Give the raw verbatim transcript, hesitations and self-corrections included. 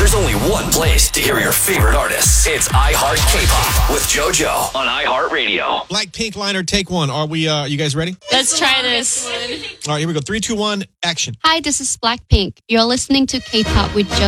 There's only one place to hear your favorite artists. It's iHeart K-Pop with JoJo on iHeartRadio. Blackpink liner, take one. Are we? Uh, you guys ready? Let's try this. All right, here we go. Three, two, one, action. Hi, this is Blackpink. You're listening to K-Pop with JoJo.